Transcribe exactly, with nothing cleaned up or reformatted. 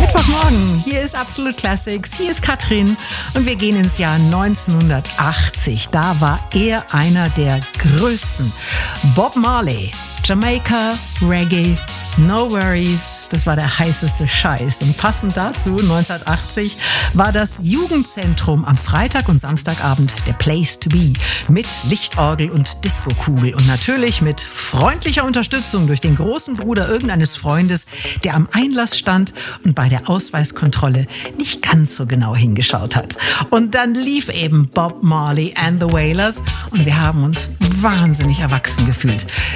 Mittwochmorgen, hier ist Absolute Classics, hier ist Katrin und wir gehen ins Jahr neunzehnhundertachtzig. Da war er einer der größten. Bob Marley, Jamaica, Reggae, No Worries, das war der heißeste Scheiß. Und passend dazu, neunzehnhundertachtzig, war das Jugendzentrum am Freitag und Samstagabend der Place to be. Mit Lichtorgel und Diskokugel und natürlich mit freundlicher Unterstützung durch den großen Bruder irgendeines Freundes, der am Einlass stand und bei der Ausweiskontrolle nicht ganz so genau hingeschaut hat. Und dann lief eben Bob Marley and the Wailers und wir haben uns wahnsinnig erwachsen gefühlt.